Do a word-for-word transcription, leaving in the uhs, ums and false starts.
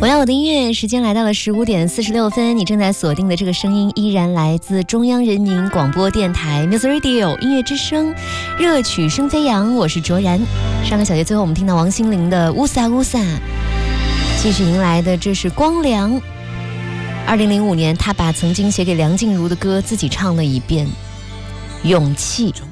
我要我的音乐，时间来到了十五点四十六分，你正在锁定的这个声音依然来自中央人民广播电台 Music Radio 音乐之声，热曲声飞扬，我是卓然。上个小节最后我们听到王心凌的乌萨乌萨，继续迎来的这是光良。二零零五年他把曾经写给梁静茹的歌自己唱了一遍，勇气。